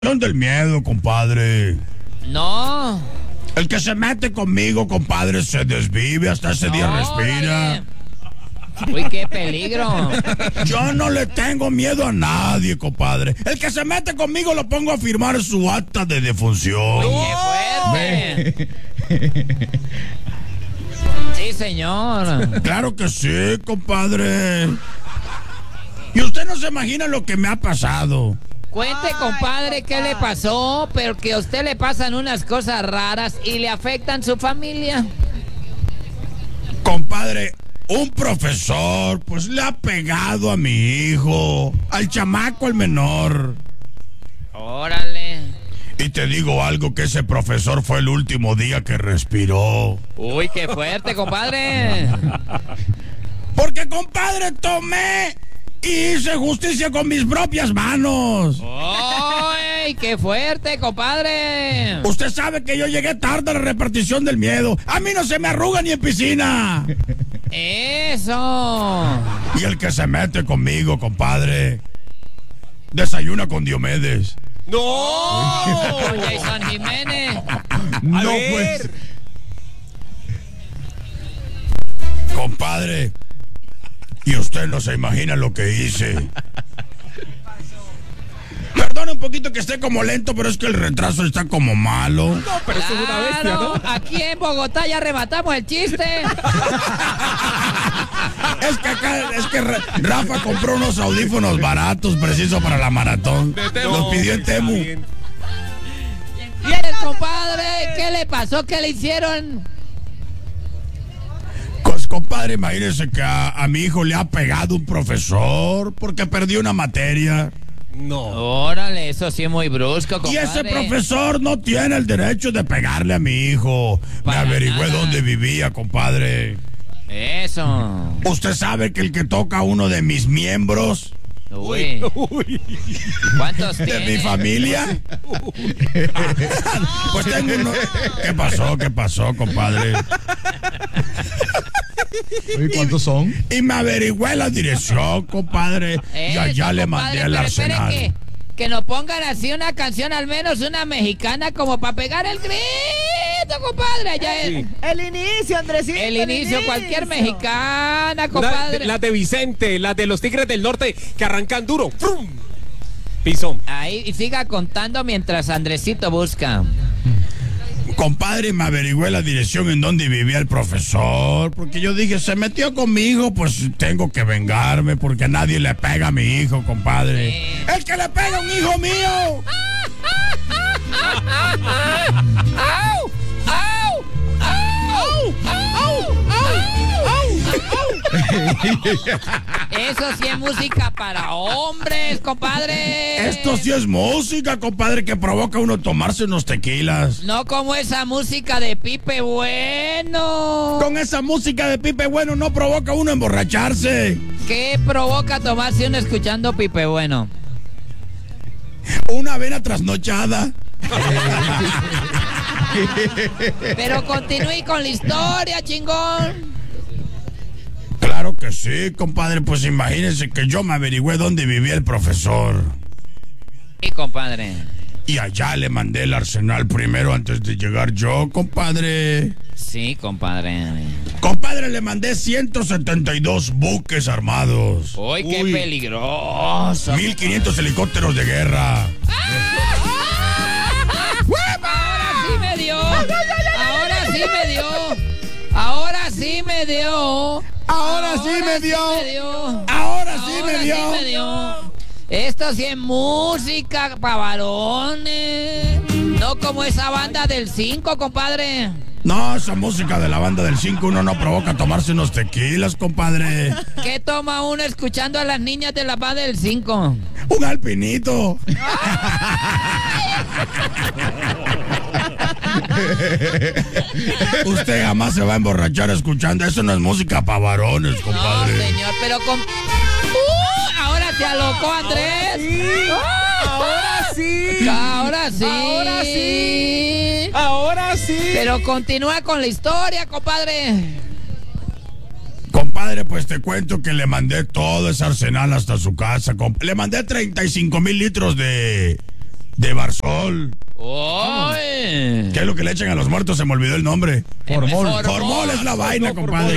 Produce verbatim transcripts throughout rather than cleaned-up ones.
del miedo, compadre. No. El que se mete conmigo, compadre, se desvive, hasta ese no, día respira. Dale. Uy, qué peligro. Yo no le tengo miedo a nadie, compadre. El que se mete conmigo lo pongo a firmar su acta de defunción. Uy, qué fuerte. Sí, señor. Claro que sí, compadre. Y usted no se imagina lo que me ha pasado. Cuente, compadre, qué le pasó, pero que a usted le pasan unas cosas raras y le afectan su familia. Compadre, un profesor, pues le ha pegado a mi hijo, al chamaco, al menor. Órale. Y te digo algo, que ese profesor fue el último día que respiró. Uy, qué fuerte, compadre. Porque, compadre, tomé y hice justicia con mis propias manos. ¡Ay, qué fuerte, compadre! Usted sabe que yo llegué tarde a la repartición del miedo. A mí no se me arruga ni en piscina. ¡Eso! Y el que se mete conmigo, compadre, desayuna con Diomedes. ¡No! Con Jason Jiménez. No, pues. Compadre, y usted no se imagina lo que hice. Perdone un poquito que esté como lento, pero es que el retraso está como malo. No, pero eso es una bestia, ¿no? Aquí en Bogotá ya rematamos el chiste. Es que acá, es que Rafa compró unos audífonos baratos, preciso para la maratón. Los pidió en Temu. Y el compadre, ¿qué le pasó? ¿Qué le hicieron? Pues, compadre, imagínese que a, a mi hijo le ha pegado un profesor porque perdió una materia. No. Órale, eso sí es muy brusco, compadre. Y ese profesor no tiene el derecho de pegarle a mi hijo. Me Para averigüé nada. dónde vivía, compadre. Eso. Usted sabe que el que toca uno de mis miembros, Uy. Uy. ¿Cuántos de tiene? mi familia, pues tengo uno. ¿Qué pasó? ¿Qué pasó, compadre? Oye, ¿cuántos son? Y me averigüé la dirección, compadre. Y Eso, allá le compadre, mandé al pero espere arsenal. Que, que nos pongan así una canción, al menos una mexicana, como para pegar el grito, compadre. Allá Sí. el, El inicio, Andresito. el inicio, cualquier mexicana, Las compadre. de, la de Vicente, las de los Tigres del Norte que arrancan duro. ¡Frum! Piso. Ahí y siga contando mientras Andresito busca. Compadre, me averigüé la dirección en donde vivía el profesor, porque yo dije, se metió con mi hijo, pues tengo que vengarme, porque nadie le pega a mi hijo, compadre. Sí. ¡El que le pega a un hijo mío! ¡Au! ¡Au! ¡Au! ¡Au! Eso sí es música para hombres, compadre. Esto sí es música, compadre, que provoca a uno tomarse unos tequilas. No como esa música de Pipe Bueno. Con esa música de Pipe Bueno no provoca a uno emborracharse. ¿Qué provoca tomarse uno escuchando Pipe Bueno? Una avena trasnochada. Pero continúe con la historia, chingón. Claro que sí, compadre, pues imagínense que yo me averigüé dónde vivía el profesor. Sí, compadre. Y allá le mandé el arsenal primero antes de llegar yo, compadre. Sí, compadre. Compadre, le mandé ciento setenta y dos buques armados, Uy, qué Uy. peligroso. mil quinientos helicópteros de guerra. Ahora sí me dio. Ahora sí me dio. Ahora sí me dio. Ahora sí me dio. dio. Ahora sí Ahora me dio. sí me dio. Esto sí es música para varones. No como esa banda del cinco, compadre. No, esa música de la banda del cinco uno no provoca tomarse unos tequilas, compadre. ¿Qué toma uno escuchando a las niñas de la banda del cinco? Un alpinito. Usted jamás se va a emborrachar escuchando. Eso no es música para varones, No, compadre. señor, pero con... ¡Uh! Ahora se alocó Andrés. Ahora sí. Ahora sí. Ahora sí. Ahora sí. Pero continúa con la historia, compadre. Compadre, pues te cuento que le mandé todo ese arsenal hasta su casa. comp- Le mandé treinta y cinco mil litros de De Barsol. ¡Uy! ¿Qué es lo que le echan a los muertos? Se me olvidó el nombre. Formol. Formol, Formol es la vaina, compadre.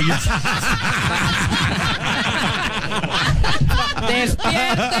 ¡Despierte!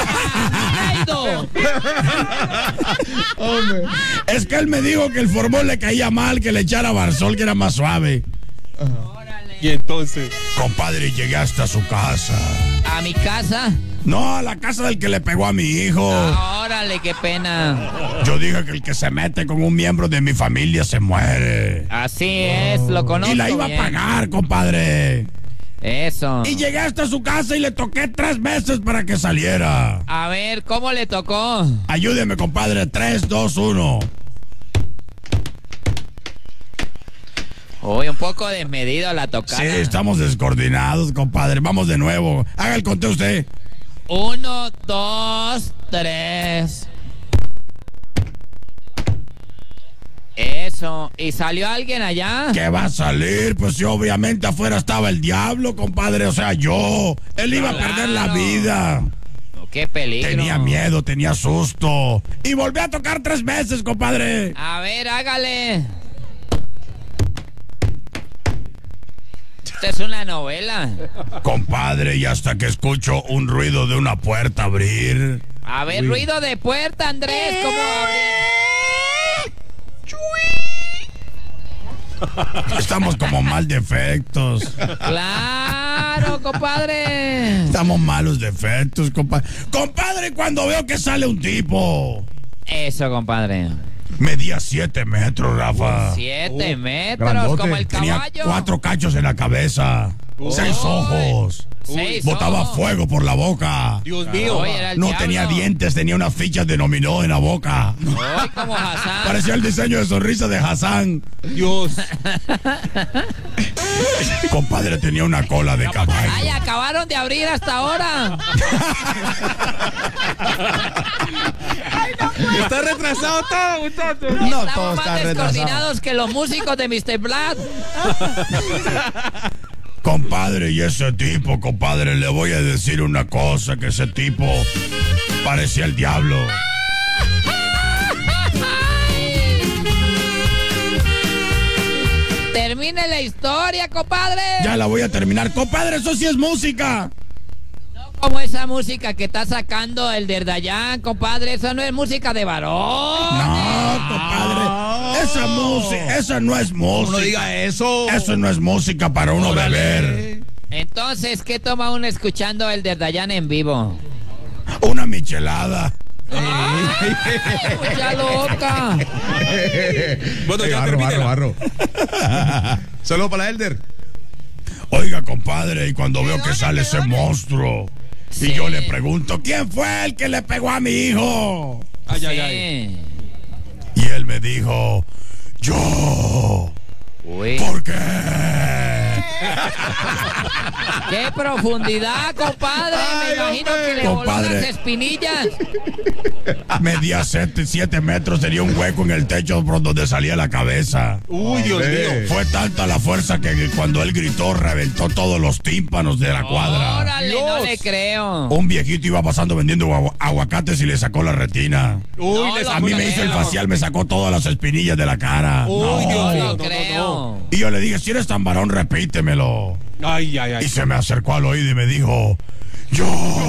Es que él me dijo que el Formol le caía mal, que le echara Barsol, que era más suave. Y entonces, Compadre, llegué hasta su casa. ¿A mi casa? No, a la casa del que le pegó a mi hijo. Órale, qué pena. Yo dije que el que se mete con un miembro de mi familia se muere. Así es, lo conozco Y la iba bien. a pagar, compadre. Eso. Y llegué hasta su casa y le toqué tres veces para que saliera. A ver, ¿cómo le tocó? Ayúdeme, compadre. Tres, dos, uno. Uy, un poco desmedido la tocada. Sí, estamos descoordinados, compadre. Vamos de nuevo. Haga el conteo usted. Uno, dos, tres. Eso. ¿Y salió alguien allá? ¿Qué va a salir? Pues sí, obviamente afuera estaba el diablo, compadre. O sea, yo. Él iba a perder la Claro. vida. Oh, qué peligro. Tenía miedo, tenía susto. Y volví a tocar tres veces, compadre. A ver, hágale. Esta es una novela. Compadre, y hasta que escucho un ruido de una puerta abrir. A ver, ruido de puerta, Andrés. ¿Cómo abrir? Estamos como mal de efectos. Claro, compadre. Estamos malos de efectos, compadre. Compadre, cuando veo que sale un tipo. Eso, compadre. Medía siete metros, Rafa. Siete metros, Grandote. como el Tenía caballo. cuatro cachos en la cabeza. Seis ojos. Seis Botaba ojos. fuego por la boca. Dios mío. Oye, era el No diablo. tenía dientes, tenía una ficha de dominó en la boca. Ay, como Hassan. Parecía el diseño de sonrisa de Hassan. Dios. Compadre, tenía una cola de caballo. Ay, acabaron de abrir hasta ahora. Está retrasado todo, muchachos. No, todo Estamos está más retrasado. descoordinados que los músicos de mister Black. Compadre, y ese tipo, compadre, le voy a decir una cosa, que ese tipo parecía el diablo. Termine la historia, compadre. Ya la voy a terminar. Compadre, eso sí es música. Como esa música que está sacando el de Dayan, compadre. Eso no es música de varón. No, compadre. Esa música, esa no es música. No diga eso. Eso no es música para uno Órale. beber. Entonces, ¿qué toma uno escuchando el de Dayan en vivo? Una michelada. ¡Ya loca! Bueno, Eh, ya barro, termínela. barro, barro. Saludos para Elder. Oiga, compadre, y cuando veo que sale ese monstruo, Sí. y yo le pregunto, ¿quién fue el que le pegó a mi hijo? Ay, ay, Sí. ay. Y él me dijo, yo. Uy. ¿Por qué? ¡Qué profundidad, compadre! Me Ay, imagino hombre. que le voló Compadre. las espinillas. Medía siete, siete metros, tenía un hueco en el techo por donde salía la cabeza. Uy, Dios Hombre. mío. Fue tanta la fuerza que cuando él gritó reventó todos los tímpanos de la cuadra. Órale, no Dios. le creo. Un viejito iba pasando vendiendo agu- aguacates y le sacó la retina. Uy, No, le lo A mí me creo. hizo el facial, me sacó todas las espinillas de la cara. Uy, No. Dios No mío. lo no, no, creo. Y yo le dije, si eres tan varón, repítemelo. Ay, ay, Y ay. se me acercó al oído y me dijo, yo.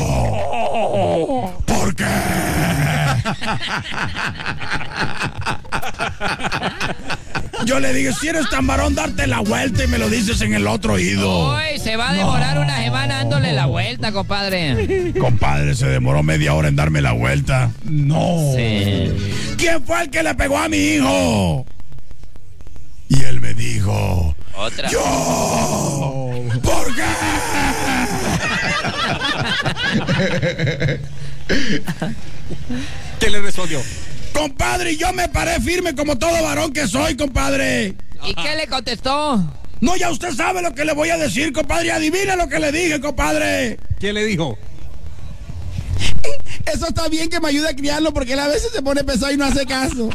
¿Por qué? Yo le dije, si eres tan varón, darte la vuelta y me lo dices en el otro oído. Uy, se va a demorar una semana dándole la vuelta, compadre. Compadre, se demoró media hora en darme la vuelta. No. Sí. ¿Quién fue el que le pegó a mi hijo? Y él me dijo, Otra. yo. ¿Por qué? ¿Qué le respondió? Compadre, yo me paré firme como todo varón que soy, compadre. ¿Y qué le contestó? No, ya usted sabe lo que le voy a decir, compadre. Adivina lo que le dije, compadre. ¿Qué le dijo? Eso está bien que me ayude a criarlo porque él a veces se pone pesado y no hace caso.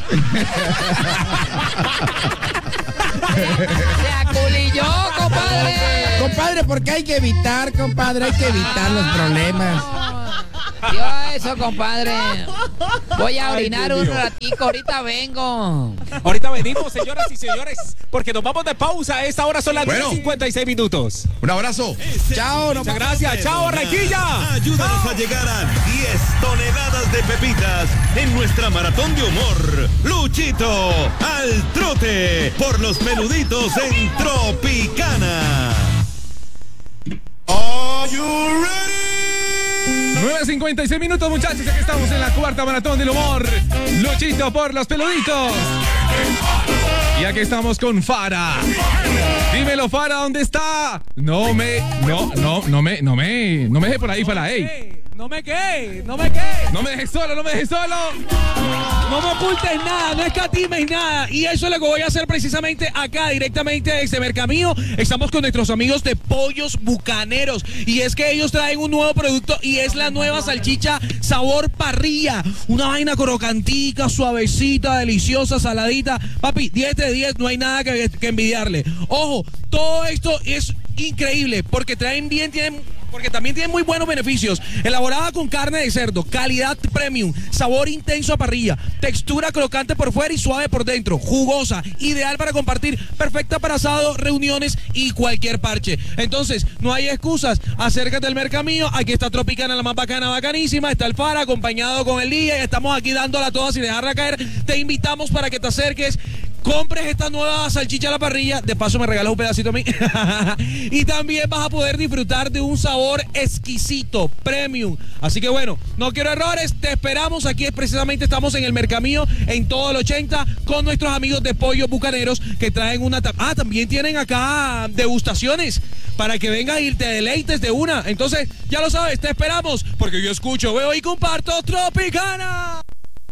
Se aculilló, compadre. Compadre, porque hay que evitar, compadre, hay que evitar los problemas. Yo eso, compadre. Voy a orinar un ratico, ahorita vengo. Ahorita venimos, señoras y señores, porque nos vamos de pausa. A esta hora son las Bueno. diez cincuenta y seis minutos. Un abrazo. Chao, no Muchas gracias. Chao, Barranquilla. Ayúdanos a llegar a diez toneladas de pepitas en nuestra maratón de humor. Luchito al trote por los peluditos en Tropicana. Are you ready? nueve cincuenta y seis minutos, muchachos. Aquí estamos en la cuarta maratón del humor. Luchito por los peluditos. Y aquí estamos con Fara. Dímelo, Fara, ¿dónde está? No me, no, no, no me, no me, no me deje por ahí, Fara, ey. No me qué, no me qué. No me dejes solo, no me dejes solo. No me ocultes nada, no escatimes nada. Y eso es lo que voy a hacer precisamente acá, directamente desde Mercamío. Estamos con nuestros amigos de Pollos Bucaneros. Y es que ellos traen un nuevo producto y es la nueva salchicha sabor parrilla. Una vaina crocantica, suavecita, deliciosa, saladita. Papi, diez de diez, no hay nada que, que envidiarle. Ojo, todo esto es increíble porque traen bien, tienen... porque también tiene muy buenos beneficios. Elaborada con carne de cerdo, calidad premium, sabor intenso a parrilla, textura crocante por fuera y suave por dentro, jugosa, ideal para compartir, perfecta para asado, reuniones y cualquier parche. Entonces, no hay excusas, acércate al Mercamío, aquí está Tropicana, la más bacana, bacanísima, está el Fara acompañado con el día y estamos aquí dándola toda sin dejarla caer. Te invitamos para que te acerques, compres esta nueva salchicha a la parrilla, de paso me regalas un pedacito a mí y también vas a poder disfrutar de un sabor exquisito, premium. Así que bueno, no quiero errores, te esperamos aquí, precisamente estamos en el Mercamío, en todo el ochenta, con nuestros amigos de Pollos Bucaneros que traen una... Ah, también tienen acá degustaciones para que vengas y te deleites de una. Entonces, ya lo sabes, te esperamos, porque yo escucho, veo y comparto Tropicana.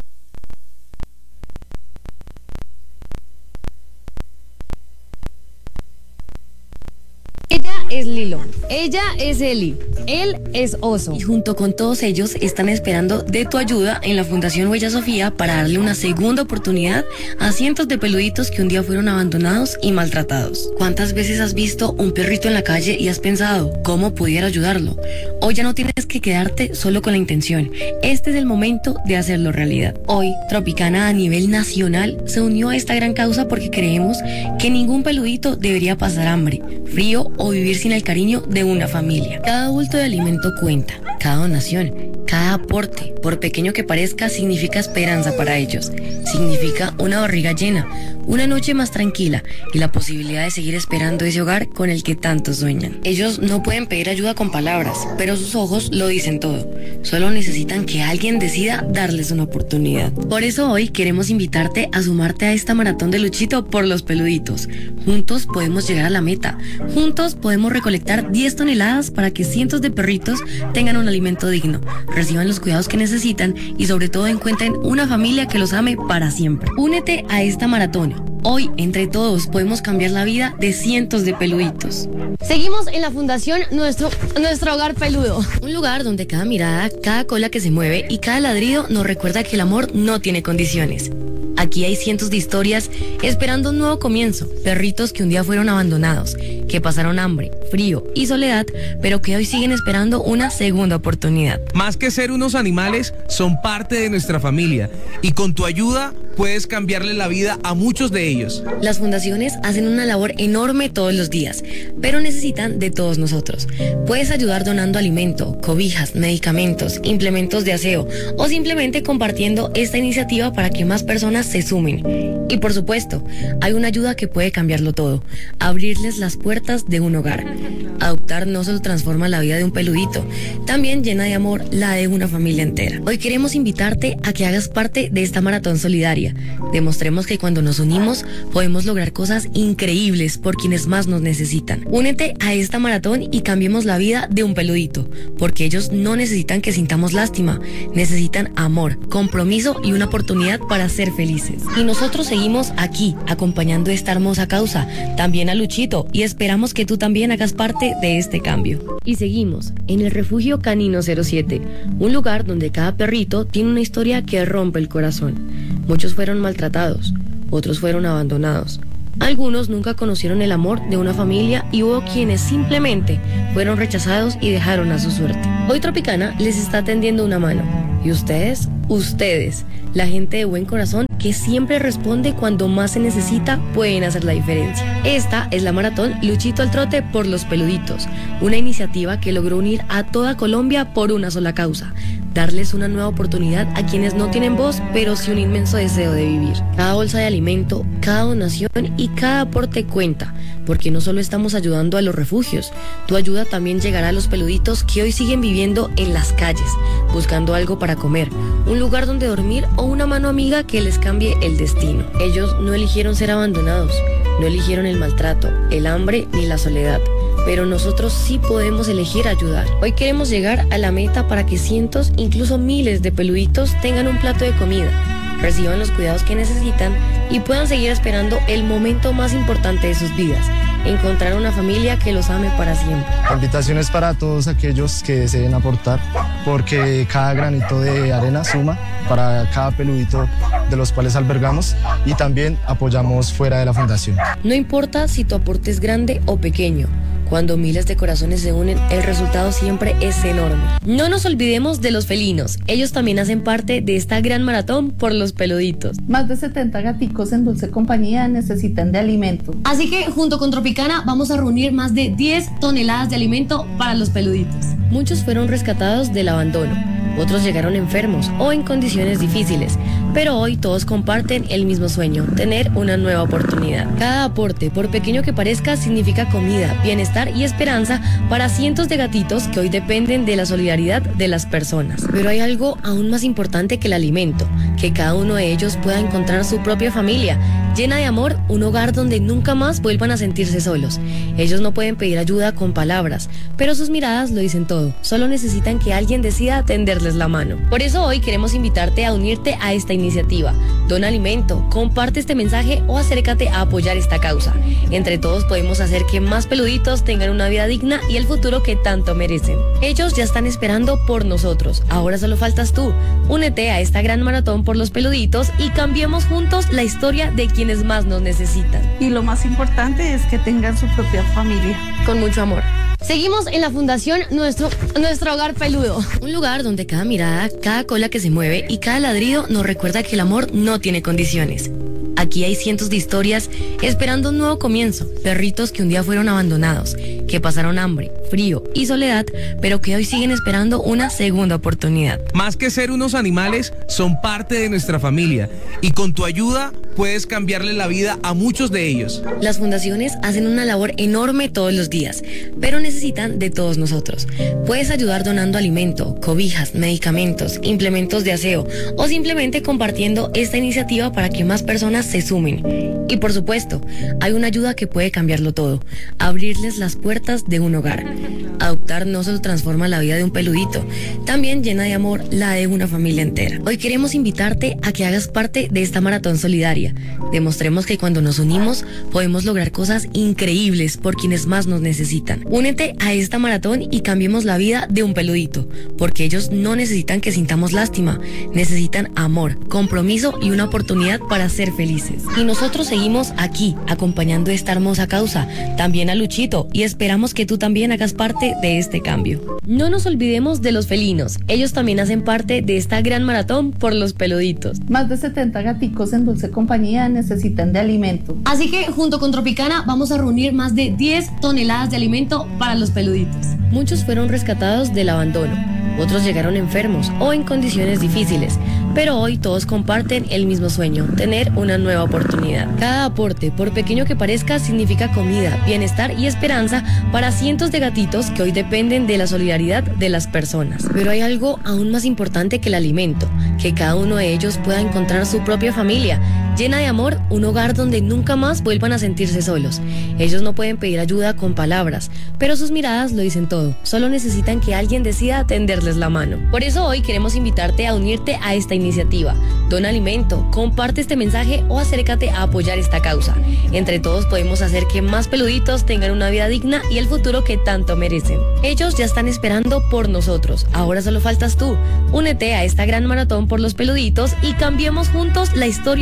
Ella es Lilo, ella es Eli, él es Oso. Y junto con todos ellos están esperando de tu ayuda en la Fundación Huella Sofía para darle una segunda oportunidad a cientos de peluditos que un día fueron abandonados y maltratados. ¿Cuántas veces has visto un perrito en la calle y has pensado cómo pudiera ayudarlo? Hoy ya no tienes que quedarte solo con la intención. Este es el momento de hacerlo realidad. Hoy, Tropicana a nivel nacional se unió a esta gran causa porque creemos que ningún peludito debería pasar hambre, frío o vivir sin el cariño de una familia. Cada bulto de alimento cuenta, cada donación, cada aporte, por pequeño que parezca, significa esperanza para ellos. Significa una barriga llena, una noche más tranquila y la posibilidad de seguir esperando ese hogar con el que tantos sueñan. Ellos no pueden pedir ayuda con palabras, pero sus ojos lo dicen todo. Solo necesitan que alguien decida darles una oportunidad. Por eso hoy queremos invitarte a sumarte a esta maratón de Luchito por los peluditos. Juntos podemos llegar a la meta. Juntos podemos recolectar diez toneladas para que cientos de perritos tengan un alimento digno, reciban los cuidados que necesitan y sobre todo encuentren una familia que los ame para siempre. Únete a esta maratón. Hoy, entre todos, podemos cambiar la vida de cientos de peluditos. Seguimos en la Fundación Nuestro, Nuestro Hogar Peludo. Un lugar donde cada mirada, cada cola que se mueve y cada ladrido nos recuerda que el amor no tiene condiciones. Aquí hay cientos de historias esperando un nuevo comienzo. Perritos que un día fueron abandonados, que pasaron hambre, frío y soledad, pero que hoy siguen esperando una segunda oportunidad. Más que ser unos animales, son parte de nuestra familia. Y con tu ayuda puedes cambiarle la vida a muchos de ellos. Las fundaciones hacen una labor enorme todos los días, pero necesitan de todos nosotros. Puedes ayudar donando alimento, cobijas, medicamentos, implementos de aseo o simplemente compartiendo esta iniciativa para que más personas se sumen. Y por supuesto, hay una ayuda que puede cambiarlo todo: abrirles las puertas de un hogar. Adoptar no solo transforma la vida de un peludito, también llena de amor la de una familia entera. Hoy queremos invitarte a que hagas parte de esta maratón solidaria. Demostremos que cuando nos unimos podemos lograr cosas increíbles por quienes más nos necesitan. Únete a esta maratón y cambiemos la vida de un peludito, porque ellos no necesitan que sintamos lástima, necesitan amor, compromiso y una oportunidad para ser felices. Y nosotros seguimos aquí acompañando esta hermosa causa, también a Luchito, y esperamos que tú también hagas parte de este cambio. Y seguimos en el Refugio Canino cero siete, un lugar donde cada perrito tiene una historia que rompe el corazón. Muchos fueron maltratados, otros fueron abandonados, Algunos nunca conocieron el amor de una familia y hubo quienes simplemente fueron rechazados y dejaron a su suerte. Hoy Tropicana les está tendiendo una mano. ¿Y ustedes? Ustedes, la gente de buen corazón que siempre responde cuando más se necesita, pueden hacer la diferencia. Esta es la maratón Luchito al Trote por los Peluditos, una iniciativa que logró unir a toda Colombia por una sola causa: darles una nueva oportunidad a quienes no tienen voz, pero sí un inmenso deseo de vivir. Cada bolsa de alimento, cada donación y cada aporte cuenta, porque no solo estamos ayudando a los refugios, tu ayuda también llegará a los peluditos que hoy siguen viviendo en las calles, buscando algo para comer, un lugar donde dormir o una mano amiga que les cambie el destino. Ellos no eligieron ser abandonados, no eligieron el maltrato, el hambre ni la soledad, pero nosotros sí podemos elegir ayudar. Hoy queremos llegar a la meta para que cientos, incluso miles de peluditos tengan un plato de comida, reciban los cuidados que necesitan y puedan seguir esperando el momento más importante de sus vidas: encontrar una familia que los ame para siempre. La invitación es para todos aquellos que deseen aportar, porque cada granito de arena suma para cada peludito de los cuales albergamos, y también apoyamos fuera de la fundación. No importa si tu aporte es grande o pequeño, cuando miles de corazones se unen, el resultado siempre es enorme. No nos olvidemos de los felinos. Ellos también hacen parte de esta gran maratón por los peluditos. Más de setenta gaticos en dulce compañía necesitan de alimento. Así que junto con Tropicana vamos a reunir más de diez toneladas de alimento para los peluditos. Muchos fueron rescatados del abandono. Otros llegaron enfermos o en condiciones difíciles, pero hoy todos comparten el mismo sueño: tener una nueva oportunidad. Cada aporte, por pequeño que parezca, significa comida, bienestar y esperanza para cientos de gatitos que hoy dependen de la solidaridad de las personas. Pero hay algo aún más importante que el alimento: que cada uno de ellos pueda encontrar su propia familia, llena de amor, un hogar donde nunca más vuelvan a sentirse solos. Ellos no pueden pedir ayuda con palabras, pero sus miradas lo dicen todo. Solo necesitan que alguien decida tenderles la mano. Por eso hoy queremos invitarte a unirte a esta iniciativa. Dona alimento, comparte este mensaje o acércate a apoyar esta causa. Entre todos podemos hacer que más peluditos tengan una vida digna y el futuro que tanto merecen. Ellos ya están esperando por nosotros. Ahora solo faltas tú. Únete a esta gran maratón por los peluditos y cambiemos juntos la historia de quienes más nos necesitan. Y lo más importante es que tengan su propia familia. Con mucho amor. Seguimos en la fundación Nuestro, Nuestro Hogar Peludo. Un lugar donde cada mirada, cada cola que se mueve y cada ladrido nos recuerda que el amor no tiene condiciones. Aquí hay cientos de historias esperando un nuevo comienzo. Perritos que un día fueron abandonados, que pasaron hambre, frío y soledad, pero que hoy siguen esperando una segunda oportunidad. Más que ser unos animales, son parte de nuestra familia y con tu ayuda puedes cambiarle la vida a muchos de ellos. Las fundaciones hacen una labor enorme todos los días, pero necesitan de todos nosotros. Puedes ayudar donando alimento, cobijas, medicamentos, implementos de aseo o simplemente compartiendo esta iniciativa para que más personas se sumen. Y por supuesto, hay una ayuda que puede cambiarlo todo: abrirles las puertas de un hogar. Adoptar no solo transforma la vida de un peludito, también llena de amor la de una familia entera. Hoy queremos invitarte a que hagas parte de esta maratón solidaria. Demostremos que cuando nos unimos podemos lograr cosas increíbles por quienes más nos necesitan. Únete a esta maratón y cambiemos la vida de un peludito, porque ellos no necesitan que sintamos lástima, necesitan amor, compromiso y una oportunidad para ser felices. Y nosotros seguimos aquí acompañando esta hermosa causa, también a Luchito, y esperamos que tú también hagas parte de este cambio. No nos olvidemos de los felinos. Ellos también hacen parte de esta gran maratón por los peluditos. Más de setenta gaticos en dulce compañía necesitan de alimento. Así que junto con Tropicana vamos a reunir más de diez toneladas de alimento para los peluditos. Muchos fueron rescatados del abandono. Otros llegaron enfermos o en condiciones difíciles, pero hoy todos comparten el mismo sueño: tener una nueva oportunidad. Cada aporte, por pequeño que parezca, significa comida, bienestar y esperanza para cientos de gatitos que hoy dependen de la solidaridad de las personas. Pero hay algo aún más importante que el alimento: que cada uno de ellos pueda encontrar su propia familia, llena de amor, un hogar donde nunca más vuelvan a sentirse solos. Ellos no pueden pedir ayuda con palabras, pero sus miradas lo dicen todo. Solo necesitan que alguien decida tenderles la mano. Por eso hoy queremos invitarte a unirte a esta iniciativa. Dona alimento, comparte este mensaje o acércate a apoyar esta causa. Entre todos podemos hacer que más peluditos tengan una vida digna y el futuro que tanto merecen. Ellos ya están esperando por nosotros. Ahora solo faltas tú. Únete a esta gran maratón por los peluditos y cambiemos juntos la historia de quien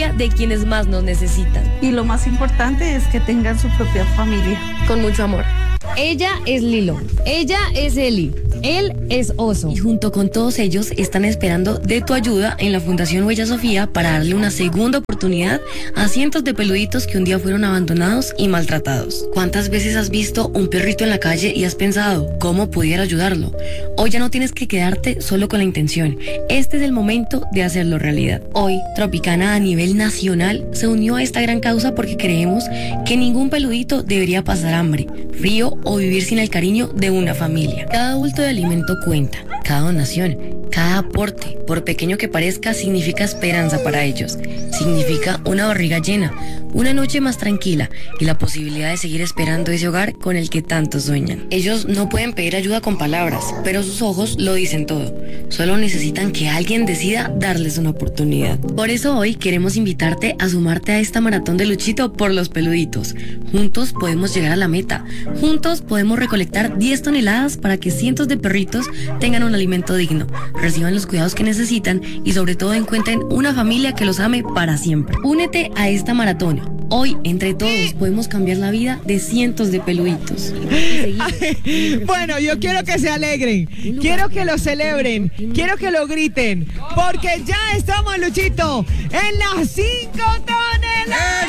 quienes más nos necesitan. Y lo más importante es que tengan su propia familia. Con mucho amor. Ella es Lilo. Ella es Eli. Él es Oso. Y junto con todos ellos están esperando de tu ayuda en la Fundación Huella Sofía para darle una segunda oportunidad a cientos de peluditos que un día fueron abandonados y maltratados. ¿Cuántas veces has visto un perrito en la calle y has pensado cómo pudiera ayudarlo? Hoy ya no tienes que quedarte solo con la intención. Este es el momento de hacerlo realidad. Hoy, Tropicana a nivel nacional se unió a esta gran causa porque creemos que ningún peludito debería pasar hambre, frío o vivir sin el cariño de una familia. Cada bulto de alimento cuenta, cada donación, cada aporte, por pequeño que parezca, significa esperanza para ellos. Significa una barriga llena, una noche más tranquila y la posibilidad de seguir esperando ese hogar con el que tanto sueñan. Ellos no pueden pedir ayuda con palabras, pero sus ojos lo dicen todo. Solo necesitan que alguien decida darles una oportunidad. Por eso hoy queremos invitarte a sumarte a esta maratón de Luchito por los peluditos. Juntos podemos llegar a la meta. Juntos podemos recolectar diez toneladas para que cientos de perritos tengan un alimento digno, reciban los cuidados que necesitan y sobre todo encuentren una familia que los ame para siempre. Únete a esta maratón. Hoy, entre todos, podemos cambiar la vida de cientos de peluditos. Bueno, yo quiero que se alegren, quiero que lo celebren, quiero que lo griten, porque ya estamos, Luchito, en las cinco toneladas.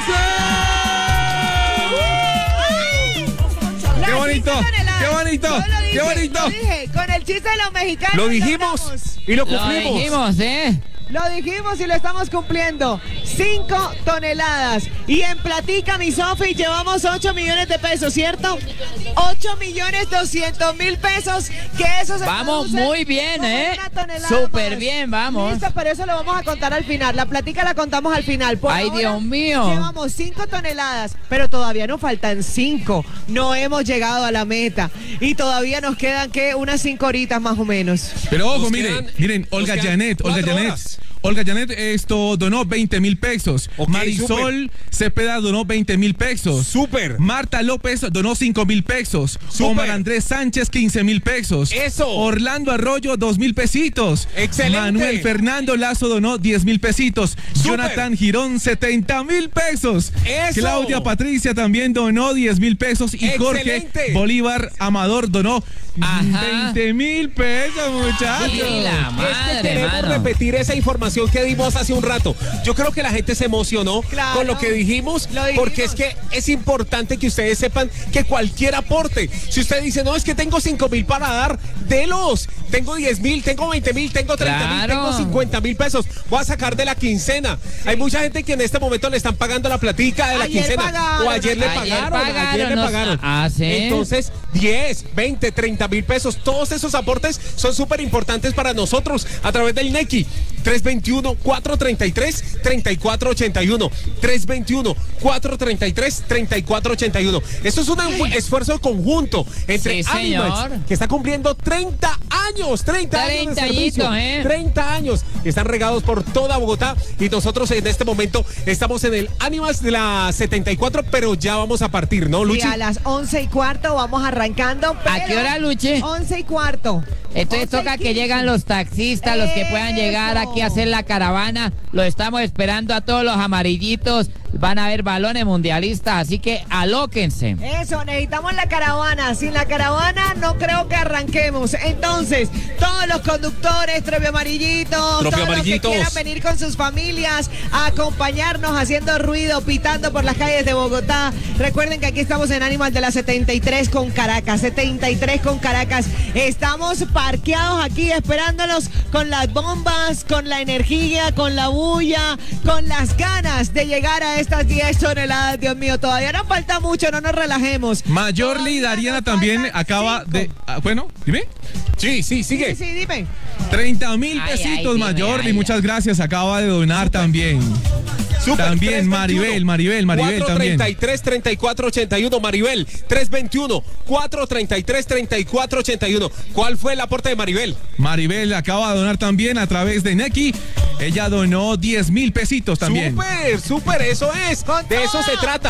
¡Qué bonito! ¡Qué bonito! ¡Qué bonito! Lo dije, con el chiste de los mexicanos. Lo dijimos y lo cumplimos. Lo dijimos, ¿eh? Lo dijimos y lo estamos cumpliendo. Cinco toneladas. Y en platica, mi Sofi, llevamos ocho millones de pesos, ¿cierto? ocho millones doscientos mil pesos. Que eso se Vamos muy bien, ¿eh? Súper bien, vamos. Listo, pero eso lo vamos a contar al final. La platica la contamos al final. Por Ay, ahora, Dios mío. Llevamos cinco toneladas, pero todavía nos faltan cinco. No hemos llegado a la meta. Y todavía nos quedan, ¿qué? Unas cinco horitas más o menos. Pero ojo, Nos miren, quedan- miren, Olga nos quedan Janet, Olga cuatro Janet. horas. Olga Janet esto donó veinte mil pesos. Ok, Marisol Cepeda donó veinte mil pesos. Súper. Marta López donó cinco mil pesos. Súper. Omar Andrés Sánchez quince mil pesos. Eso. Orlando Arroyo dos mil pesitos. Excelente. Manuel Fernando Lazo donó diez mil pesitos. Súper. Jonathan Girón setenta mil pesos. Eso. Claudia Patricia también donó diez mil pesos. Y Jorge Excelente. Bolívar Amador donó Ajá. veinte mil pesos, muchachos. Sí, la Es que madre, queremos mano. repetir esa información que dimos hace un rato. Yo creo que la gente se emocionó Claro. con lo que dijimos, Lo dijimos. porque es que es importante que ustedes sepan que cualquier aporte, si usted dice, no, es que tengo cinco mil para dar, delos. Tengo diez mil, tengo veinte mil, tengo treinta mil, Claro. tengo cincuenta mil pesos. Voy a sacar de la quincena. Hay mucha gente que en este momento le están pagando la platica de la Ayer quincena. pagaron, o ayer le ayer pagaron. ayer pagaron, le no- pagaron. ah, ¿sí? Entonces, diez, veinte, treinta mil pesos. Todos esos aportes son súper importantes para nosotros a través del Nequi. tres veintiuno, cuatrocientos treinta y tres, treinta y cuatro ochenta y uno. tres veintiuno, cuatrocientos treinta y tres, treinta y cuatro ochenta y uno. Esto es un esfu- esfuerzo conjunto entre Sí, Animals, señor. que está cumpliendo treinta años. treinta años de treinta servicio. añitos, ¿eh? treinta años. Están regados por toda Bogotá y nosotros en este momento estamos en el Animals de la setenta y cuatro, pero ya vamos a partir, ¿no, Y Luchi? a las once y cuarto vamos arrancando. ¿A pero- qué hora, Luche? Once y cuarto. Entonces once y toca que quince. llegan los taxistas, los que puedan llegar aquí a hacer la caravana. Lo estamos esperando a todos los amarillitos. Van a haber balones mundialistas, así que alóquense. Eso, necesitamos la caravana. Sin la caravana no creo que arranquemos. Entonces, todos los conductores, Tropio Amarillitos, Tropio todos Amarillitos. los que quieran venir con sus familias a acompañarnos haciendo ruido, pitando por las calles de Bogotá. Recuerden que aquí estamos en Animal de la setenta y tres con Caracas, setenta y tres con Caracas. Estamos parqueados aquí esperándolos con las bombas, con la energía, con la bulla, con las ganas de llegar a estas diez toneladas. Dios mío, todavía nos falta mucho, no nos relajemos. Mayorly Todavía Dariana nos también faltan acaba cinco. de. ah, bueno, dime. Sí, sí, sigue. Sí, sí, dime. treinta mil Ay, pesitos, ay, dime, Mayorly. ay, Muchas gracias. Acaba de donar también. Súper, También Maribel, Maribel, Maribel también. cuatrocientos treinta y tres, treinta y cuatro ochenta y uno, Maribel. tres veintiuno, cuatrocientos treinta y tres, treinta y cuatro ochenta y uno. ¿Cuál fue el aporte de Maribel? Maribel acaba de donar también a través de Nequi. Ella donó diez mil pesitos también. Súper, súper, eso es. Con De eso todo. se trata.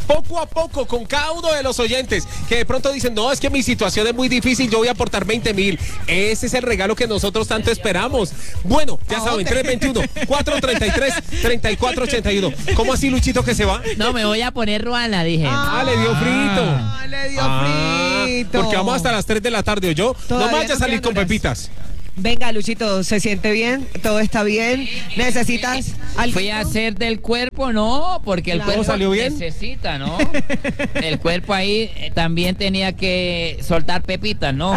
poco a poco con cada uno de los oyentes que de pronto dicen, no, es que mi situación es muy difícil, yo voy a aportar veinte mil. Ese es el regalo que nosotros tanto esperamos. Bueno, ya saben, tres veintiuno, cuatrocientos treinta y tres, treinta y cuatro ochenta y uno. ¿Cómo así, Luchito, que se va? No, me voy a poner Ruana, dije. Ah, le dio frito. Ah, le dio Ah, frito. porque vamos hasta las tres de la tarde, ¿o yo? No Todavía me vaya a nos salir quedan con horas. pepitas. Venga, Luchito, ¿se siente bien? ¿Todo está bien? ¿Necesitas algo? Fui a hacer del cuerpo, no, porque el Claro. cuerpo ¿Salió bien? necesita, ¿no? El cuerpo ahí eh, también tenía que soltar pepitas, ¿no?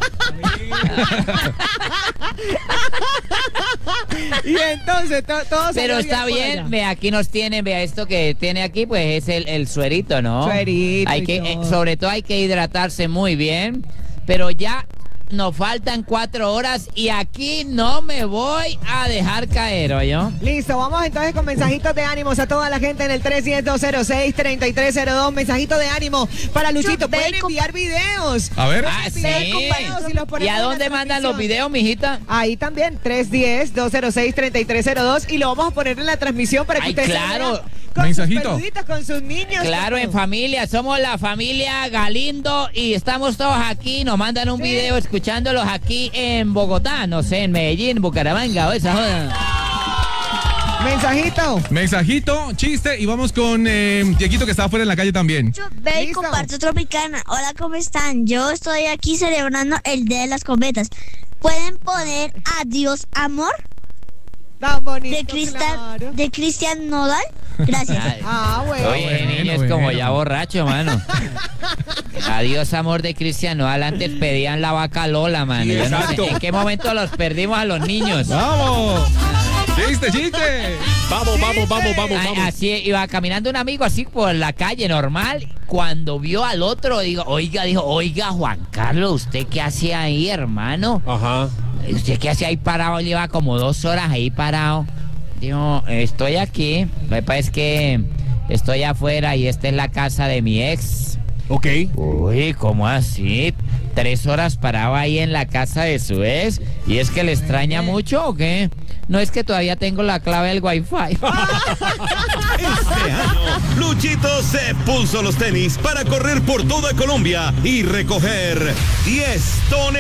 Y entonces to- todo Pero salió está por bien, allá. ve, aquí nos tienen, vea esto que tiene aquí, pues es el, el suerito, ¿no? Suerito Hay y que, eh, todo. sobre todo hay que hidratarse muy bien, pero ya nos faltan cuatro horas y aquí no me voy a dejar caer, ¿oyó? Listo, vamos entonces con mensajitos de ánimos a toda la gente en el tres cero cero seis, treinta y tres cero dos. Mensajito de ánimo para Luchito. Pueden enviar videos. A ver. Ah, sí. Videos comparados y los ¿Y ponemos a en la dónde mandan los transmisión. videos, mijita? Ahí también, tres uno cero, dos cero seis, treinta y tres cero dos. Y lo vamos a poner en la transmisión para que Ay, ustedes se claro. vean con Mensajito. sus peluditos, con sus niños. Claro, con en todo. familia, somos la familia Galindo y estamos todos aquí, nos mandan un Sí. video escuchándolos aquí en Bogotá, no sé, en Medellín, Bucaramanga, o esa joda. Mensajito. Mensajito, chiste y vamos con eh, Dieguito que está afuera en la calle también. Ve y Listo. comparto Tropicana. Hola, ¿cómo están? Yo estoy aquí celebrando el Día de las Cometas. ¿Pueden poner Adiós, amor? Tan bonito. De Cristian, claro. de Cristian Nodal. Gracias. Ay, Ah, bueno. Oye, bueno, niño, es bueno. como ya borracho, mano. Adiós, amor de Cristiano. Antes pedían la vaca Lola, mano. Sí, Yo no sé exacto. en qué momento los perdimos a los niños. ¡Vamos! ¡Chiste, chiste! Vamos, vamos, vamos, vamos, Ay, vamos. así iba caminando un amigo así por la calle normal. Cuando vio al otro, digo, oiga, dijo, oiga, Juan Carlos, ¿usted qué hace ahí, hermano? Ajá. ¿Usted qué hace ahí parado? Él lleva como dos horas ahí parado. Digo, estoy aquí. Lo que pasa es que estoy afuera y esta es la casa de mi ex. Ok. Uy, ¿cómo así? Tres horas parado ahí en la casa de su ex. ¿Y es que le extraña mucho o qué? No es que todavía tengo la clave del wifi. Este año, Luchito se puso los tenis para correr por toda Colombia y recoger diez toneladas.